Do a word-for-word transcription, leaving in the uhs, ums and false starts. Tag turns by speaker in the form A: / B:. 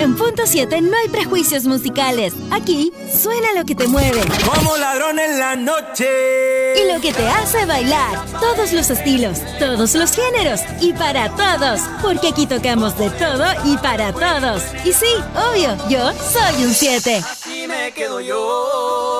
A: En Punto siete no hay prejuicios musicales. Aquí suena lo que te mueve.
B: Como ladrón en la noche.
A: Y lo que te hace bailar. Todos los estilos, todos los géneros y para todos. Porque aquí tocamos de todo y para todos. Y sí, obvio, yo soy un siete.
B: Así me quedo yo.